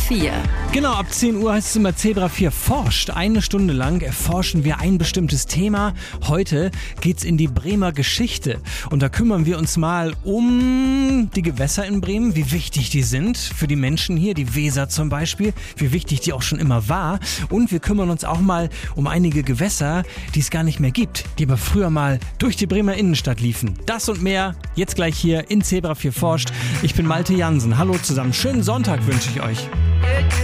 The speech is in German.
4. Genau, ab 10 Uhr heißt es immer Zebra 4 forscht. Eine Stunde lang erforschen wir ein bestimmtes Thema. Heute geht's in die Bremer Geschichte. Und da kümmern wir uns mal um die Gewässer in Bremen, wie wichtig die sind für die Menschen hier, die Weser zum Beispiel, wie wichtig die auch schon immer war. Und wir kümmern uns auch mal um einige Gewässer, die es gar nicht mehr gibt, die aber früher mal durch die Bremer Innenstadt liefen. Das und mehr jetzt gleich hier in Zebra 4 forscht. Ich bin Malte Jansen. Hallo zusammen. Schönen Sonntag wünsche ich euch.